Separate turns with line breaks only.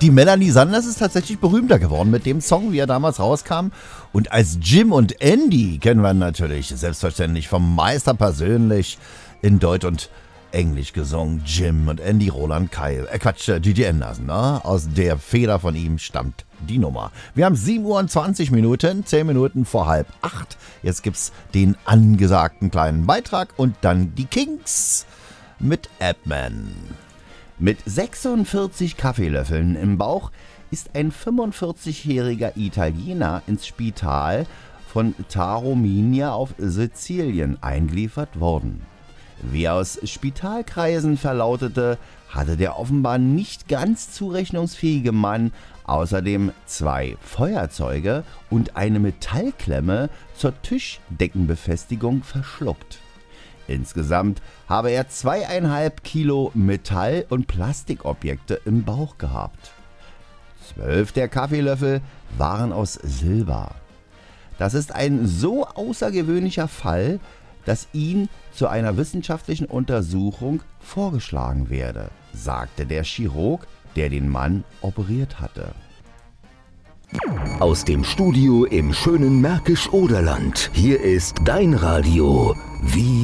Die Melanie Sanders ist tatsächlich berühmter geworden mit dem Song, wie er damals rauskam. Und als Jim und Andy kennen wir natürlich selbstverständlich vom Meister persönlich in Deutsch und Englisch gesungen. Jim und Andy, Roland Keil, Gigi Anderson, ne? Aus der Feder von ihm stammt die Nummer. Wir haben 7:20 Minuten, 10 Minuten vor 7:30. Jetzt gibt's den angesagten kleinen Beitrag und dann die Kings mit Abman. Mit 46 Kaffeelöffeln im Bauch ist ein 45-jähriger Italiener ins Spital von Taormina auf Sizilien eingeliefert worden. Wie aus Spitalkreisen verlautete, hatte der offenbar nicht ganz zurechnungsfähige Mann außerdem 2 Feuerzeuge und eine Metallklemme zur Tischdeckenbefestigung verschluckt. Insgesamt habe er 2,5 Kilo Metall- und Plastikobjekte im Bauch gehabt. 12 der Kaffeelöffel waren aus Silber. Das ist ein so außergewöhnlicher Fall, dass ihn zu einer wissenschaftlichen Untersuchung vorgeschlagen werde, sagte der Chirurg, der den Mann operiert hatte.
Aus dem Studio im schönen Märkisch-Oderland. Hier ist dein Radio. Wie